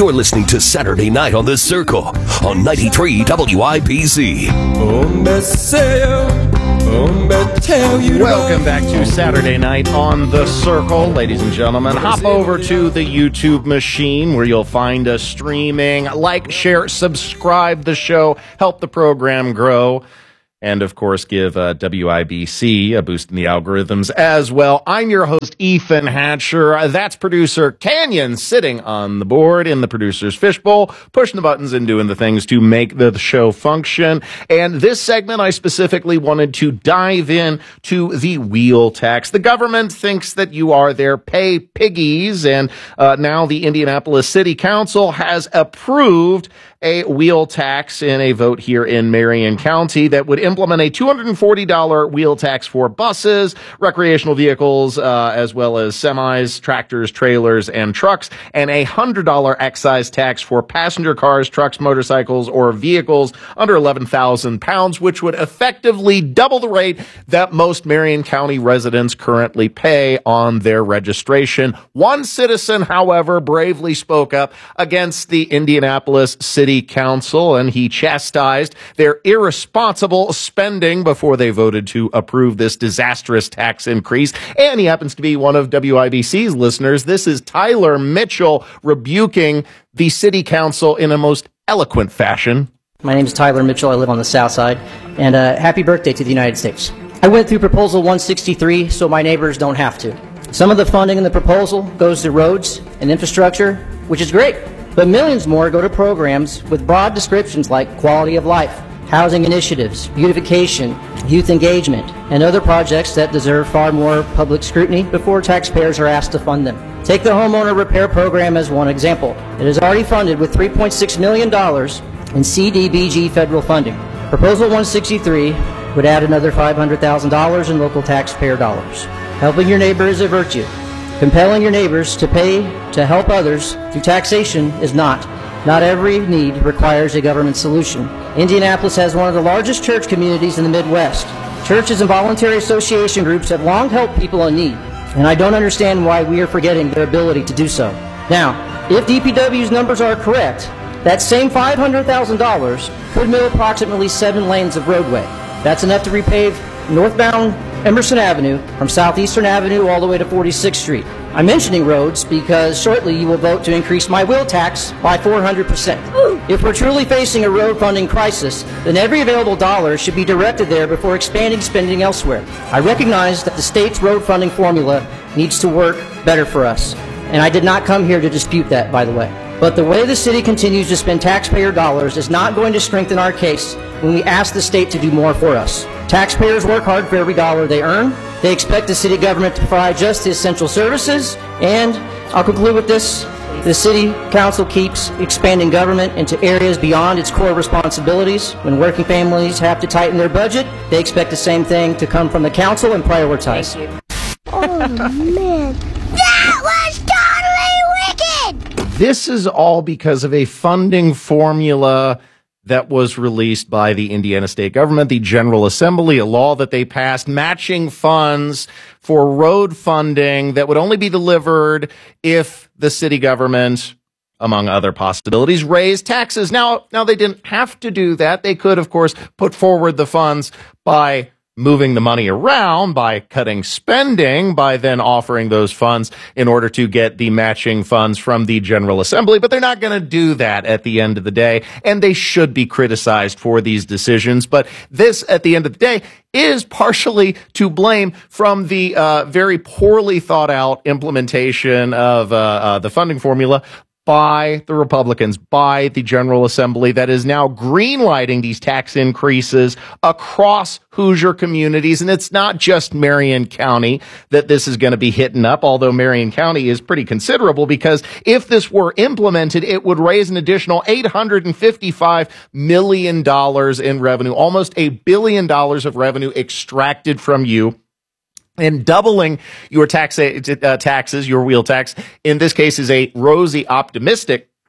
You're listening to Saturday Night on the Circle on 93 WIBC. Welcome back to Saturday Night on the Circle, ladies and gentlemen. Hop over to the YouTube machine where you'll find us streaming. Like, share, subscribe the show, help the program grow. And, of course, give WIBC a boost in the algorithms as well. I'm your host, Ethan Hatcher. That's producer Canyon sitting on the board in the producer's fishbowl, pushing the buttons and doing the things to make the show function. And this segment, I specifically wanted to dive in to the wheel tax. The government thinks that you are their pay piggies, and now the Indianapolis City Council has approved a wheel tax in a vote here in Marion County that would implement a $240 wheel tax for buses, recreational vehicles, as well as semis, tractors, trailers, and trucks, and a $100 excise tax for passenger cars, trucks, motorcycles, or vehicles under 11,000 pounds, which would effectively double the rate that most Marion County residents currently pay on their registration. One citizen, however, bravely spoke up against the Indianapolis City Council, and he chastised their irresponsible spending before they voted to approve this disastrous tax increase. And he happens to be one of WIBC's listeners. This is Tyler Mitchell rebuking the City Council in a most eloquent fashion. My name is Tyler Mitchell. I live on the South Side. And happy birthday to the United States. I went through Proposal 163 so my neighbors don't have to. Some of the funding in the proposal goes to roads and infrastructure, which is great. But millions more go to programs with broad descriptions like quality of life, housing initiatives, beautification, youth engagement, and other projects that deserve far more public scrutiny before taxpayers are asked to fund them. Take the homeowner repair program as one example. It is already funded with $3.6 million in CDBG federal funding. Proposal 163 would add another $500,000 in local taxpayer dollars. Helping your neighbor is a virtue. Compelling your neighbors to pay to help others through taxation is not. Not every need requires a government solution. Indianapolis has one of the largest church communities in the Midwest. Churches and voluntary association groups have long helped people in need, and I don't understand why we are forgetting their ability to do so. Now, if DPW's numbers are correct, that same $500,000 could mill approximately 7 lanes of roadway. That's enough to repave northbound Emerson Avenue from Southeastern Avenue all the way to 46th Street. I'm mentioning roads because shortly you will vote to increase my wheel tax by 400%. If we're truly facing a road funding crisis, then every available dollar should be directed there before expanding spending elsewhere. I recognize that the state's road funding formula needs to work better for us, and I did not come here to dispute that, by the way. But the way the city continues to spend taxpayer dollars is not going to strengthen our case when we ask the state to do more for us. Taxpayers work hard for every dollar they earn. They expect the city government to provide just the essential services. And I'll conclude with this. The city council keeps expanding government into areas beyond its core responsibilities. When working families have to tighten their budget, they expect the same thing to come from the council and prioritize. Oh, man. That was totally wicked! This is all because of a funding formula that was released by the Indiana state government, the General Assembly, a law that they passed matching funds for road funding that would only be delivered if the city government, among other possibilities, raised taxes. Now they didn't have to do that. They could, of course, put forward the funds by moving the money around, by cutting spending, by then offering those funds in order to get the matching funds from the General Assembly. But they're not going to do that at the end of the day, and they should be criticized for these decisions. But this, at the end of the day, is partially to blame from the very poorly thought out implementation of the funding formula by the Republicans, by the General Assembly, that is now greenlighting these tax increases across Hoosier communities. And it's not just Marion County that this is going to be hitting up, although Marion County is pretty considerable, because if this were implemented, it would raise an additional $855 million in revenue, almost $1 billion of revenue extracted from you, and doubling your taxes, your wheel tax, in this case, is a rosy, optimistic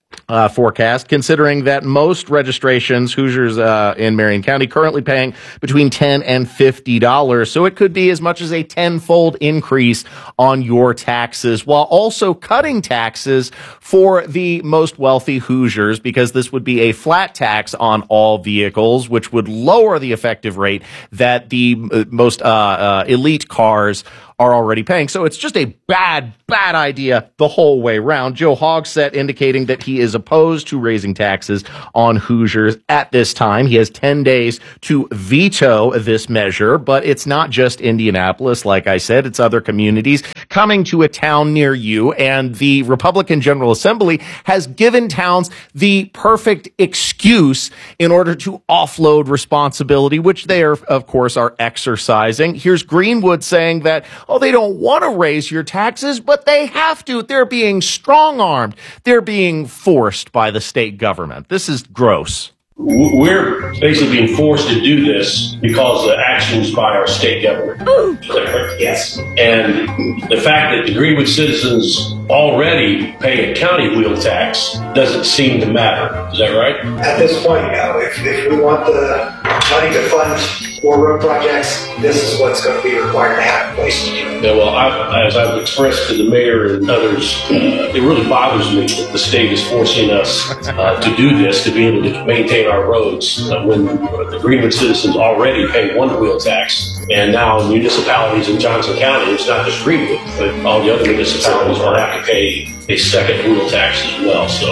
forecast, considering that most registrations, Hoosiers in Marion County, currently paying between $10 and $50. So it could be as much as a tenfold increase on your taxes, while also cutting taxes for the most wealthy Hoosiers, because this would be a flat tax on all vehicles, which would lower the effective rate that the most elite cars are already paying. So it's just a bad idea the whole way round. Joe Hogsett indicating that he is opposed to raising taxes on Hoosiers at this time. He has 10 days to veto this measure, but it's not just Indianapolis. Like I said, it's other communities coming to a town near you, and the Republican General Assembly has given towns the perfect excuse in order to offload responsibility, which they are, of course, are exercising. Here's Greenwood saying that, oh, they don't want to raise your taxes, but they have to. They're being strong-armed. They're being forced by the state government. This is gross. We're basically being forced to do this because of actions by our state government. Yes. And the fact that the Greenwood citizens already pay a county wheel tax doesn't seem to matter. Is that right? At this point, no. If we want the money to fund more road projects, this is what's going to be required to have in place. Yeah, well, as I've expressed to the mayor and others, it really bothers me that the state is forcing us to do this, to be able to maintain our roads when the Greenwood citizens already pay one wheel tax. And now municipalities in Johnson County, it's not just Greenwood, but all the other municipalities will have to pay a second wheel tax as well. So.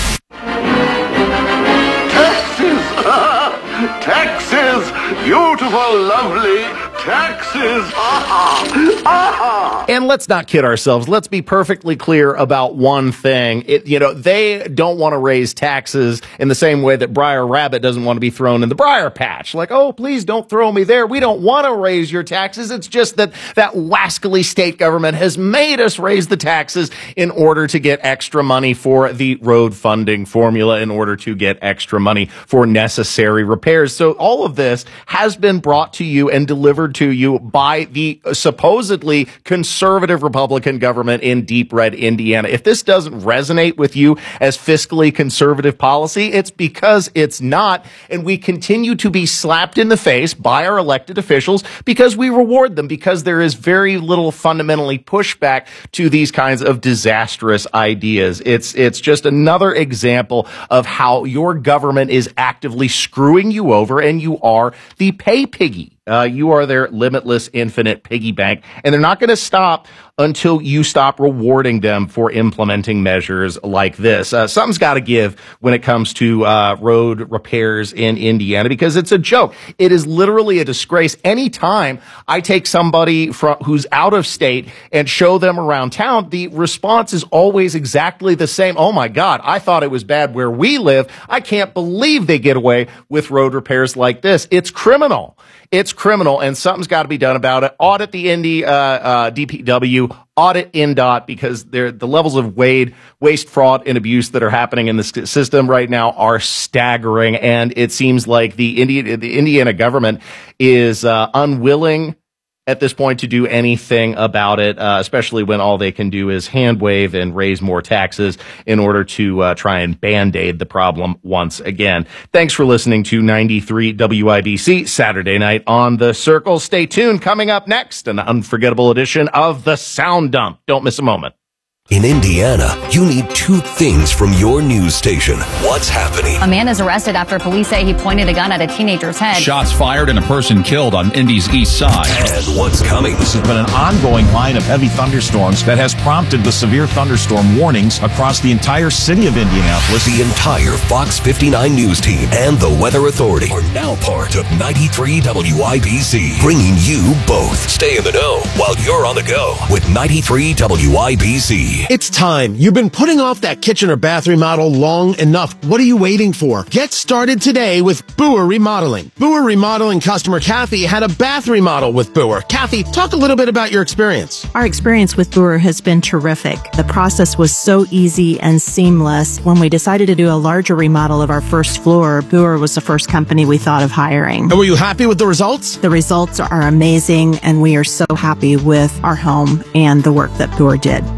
Taxes! Beautiful, lovely taxes! And let's not kid ourselves. Let's be perfectly clear about one thing. They don't want to raise taxes in the same way that Briar Rabbit doesn't want to be thrown in the briar patch. Like, oh, please don't throw me there. We don't want to raise your taxes. It's just that wascally state government has made us raise the taxes in order to get extra money for the road funding formula, in order to get extra money for necessary repairs. So all of this has been brought to you and delivered to you by the supposedly conservative Republican government in deep red Indiana. If this doesn't resonate with you as fiscally conservative policy, it's because it's not. And we continue to be slapped in the face by our elected officials because we reward them, because there is very little fundamentally pushback to these kinds of disastrous ideas. It's just another example of how your government is actively screwing you over, and you are the pay piggy. You are their limitless, infinite piggy bank, and they're not going to stop until you stop rewarding them for implementing measures like this. Something's got to give when it comes to road repairs in Indiana, because it's a joke. It is literally a disgrace. Anytime I take somebody who's out of state and show them around town, the response is always exactly the same. Oh my God, I thought it was bad where we live. I can't believe they get away with road repairs like this. It's criminal. It's criminal, and something's got to be done about it. Audit the Indy DPW, audit INDOT, because the levels of waste, fraud, and abuse that are happening in this system right now are staggering, and it seems like the Indiana government is unwilling at this point to do anything about it, especially when all they can do is hand wave and raise more taxes in order to try and band-aid the problem once again. Thanks for listening to 93 WIBC Saturday Night on the Circle. Stay tuned. Coming up next, an unforgettable edition of the Sound Dump. Don't miss a moment. In Indiana, you need two things from your news station. What's happening? A man is arrested after police say he pointed a gun at a teenager's head. Shots fired and a person killed on Indy's east side. And what's coming? This has been an ongoing line of heavy thunderstorms that has prompted the severe thunderstorm warnings across the entire city of Indianapolis. The entire Fox 59 news team and the Weather Authority are now part of 93 WIBC, bringing you both. Stay in the know while you're on the go with 93 WIBC. It's time. You've been putting off that kitchen or bath remodel long enough. What are you waiting for? Get started today with Boer Remodeling. Boer Remodeling customer Kathy had a bath remodel with Boer. Kathy, talk a little bit about your experience. Our experience with Boer has been terrific. The process was so easy and seamless. When we decided to do a larger remodel of our first floor, Boer was the first company we thought of hiring. And were you happy with the results? The results are amazing, and we are so happy with our home and the work that Boer did. Peter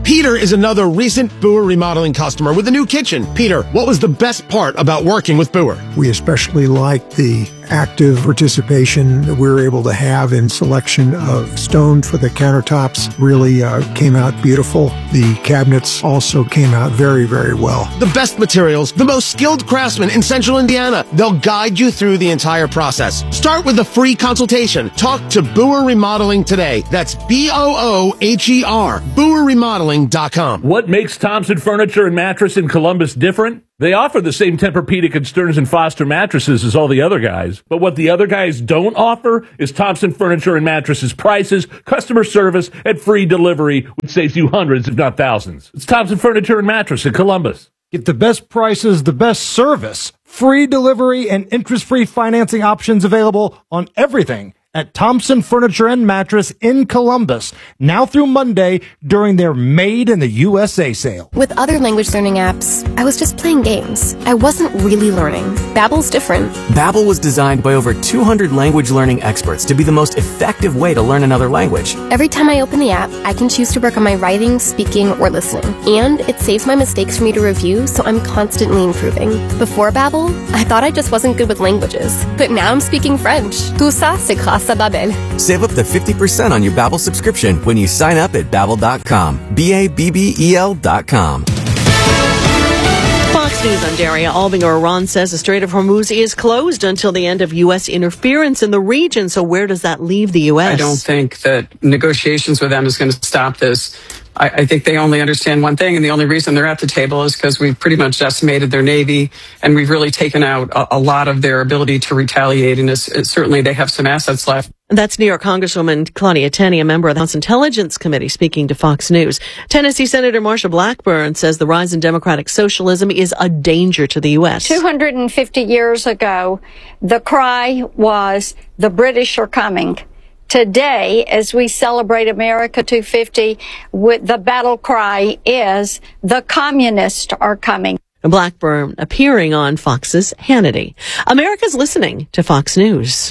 is another recent Boer Remodeling customer with a new kitchen. Peter, what was the best part about working with Boer? We especially liked the active participation that we were able to have in selection of stone for the countertops. Really came out beautiful. The cabinets also came out very, very well. The best materials, the most skilled craftsmen in Central Indiana. They'll guide you through the entire process. Start with a free consultation. Talk to Boer Remodeling today. That's BOOHER, BoerRemodeling.com. What makes Thompson Furniture and Mattress in Columbus different? They offer the same Tempur-Pedic and Stearns & Foster mattresses as all the other guys. But what the other guys don't offer is Thompson Furniture and Mattresses prices, customer service, and free delivery, which saves you hundreds, if not thousands. It's Thompson Furniture and Mattress in Columbus. Get the best prices, the best service, free delivery, and interest-free financing options available on everything at Thompson Furniture and Mattress in Columbus, now through Monday during their Made in the USA sale. With other language learning apps, I was just playing games. I wasn't really learning. Babbel's different. Babbel was designed by over 200 language learning experts to be the most effective way to learn another language. Every time I open the app, I can choose to work on my writing, speaking, or listening. And it saves my mistakes for me to review, so I'm constantly improving. Before Babbel, I thought I just wasn't good with languages. But now I'm speaking French. Tout ça, c'est grâce à Babbel. Save up to 50% on your Babbel subscription when you sign up at Babbel.com. BABBEL.com. Fox News on Daria Albinger. Iran says the Strait of Hormuz is closed until the end of U.S. interference in the region. So where does that leave the U.S.? I don't think that negotiations with them is going to stop this. I think they only understand one thing, and the only reason they're at the table is because we've pretty much decimated their Navy, and we've really taken out a lot of their ability to retaliate, and certainly they have some assets left. That's New York Congresswoman Claudia Tenney, a member of the House Intelligence Committee, speaking to Fox News. Tennessee Senator Marsha Blackburn says the rise in democratic socialism is a danger to the U.S. 250 years ago, the cry was, the British are coming. Today, as we celebrate America 250, the battle cry is, the communists are coming. Blackburn appearing on Fox's Hannity. America's listening to Fox News.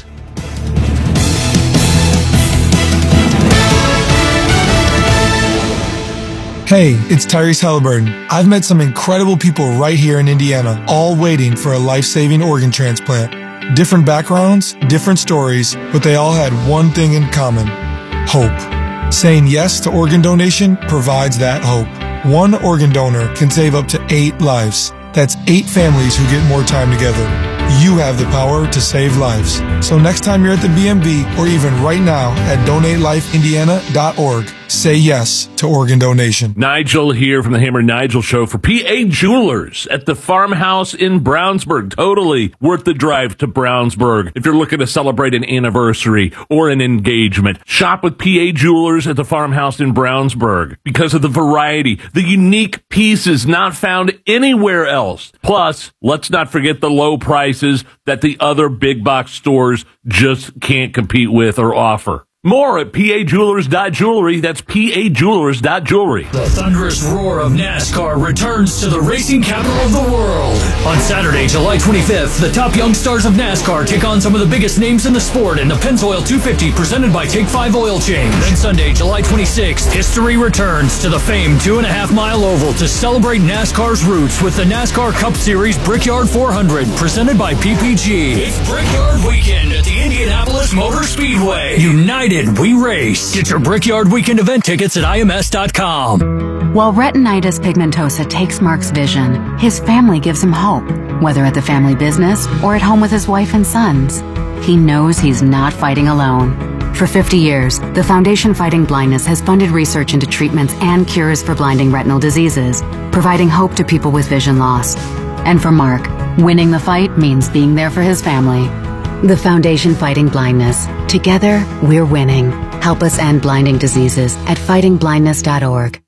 Hey, it's Tyrese Halliburton. I've met some incredible people right here in Indiana, all waiting for a life-saving organ transplant. Different backgrounds, different stories, but they all had one thing in common: hope. Saying yes to organ donation provides that hope. One organ donor can save up to 8 lives. That's 8 families who get more time together. You have the power to save lives. So next time you're at the BMV, or even right now at DonateLifeIndiana.org, say yes to organ donation. Nigel here from the Hammer and Nigel Show for PA Jewelers at the Farmhouse in Brownsburg. Totally worth the drive to Brownsburg if you're looking to celebrate an anniversary or an engagement. Shop with PA Jewelers at the Farmhouse in Brownsburg because of the variety, the unique pieces not found anywhere else. Plus, let's not forget the low prices that the other big box stores just can't compete with or offer. More at PAJewelers.jewelry. That's PAJewelers.jewelry. The thunderous roar of NASCAR returns to the racing capital of the world. On Saturday, July 25th, the top young stars of NASCAR take on some of the biggest names in the sport in the Pennzoil 250 presented by Take 5 Oil Change. Then Sunday, July 26th, history returns to the famed 2.5-mile oval to celebrate NASCAR's roots with the NASCAR Cup Series Brickyard 400 presented by PPG. It's Brickyard Weekend at the Indianapolis Motor Speedway. United we race. Get your Brickyard Weekend event tickets at IMS.com. While retinitis pigmentosa takes Mark's vision, his family gives him hope. Whether at the family business or at home with his wife and sons, he knows he's not fighting alone. For 50 years, the Foundation Fighting Blindness has funded research into treatments and cures for blinding retinal diseases, providing hope to people with vision loss. And for Mark, winning the fight means being there for his family. The Foundation Fighting Blindness. Together, we're winning. Help us end blinding diseases at fightingblindness.org.